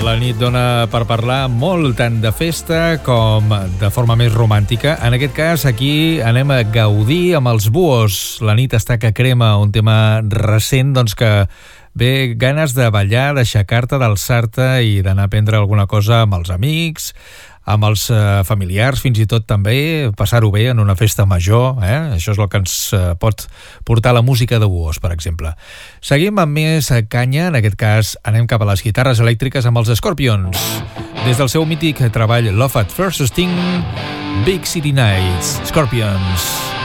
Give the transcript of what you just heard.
La nit dona per parlar molt tant de festa com de forma més romàntica. En aquest cas, aquí anem a gaudir amb els Buhos. La nit està que crema, un tema recent doncs que ve ganes de ballar, d'aixecar-te, d'alçar-te i d'anar a prendre alguna cosa amb els amics, amb els familiars, fins i tot també passar-ho bé en una festa major, Això és el que ens pot portar la música de Buhos, per exemple. Seguim amb més canya, en aquest cas anem cap a les guitarres elèctriques amb els Scorpions. Des del seu mític treball Love at First Sting, Big City Nights, Scorpions.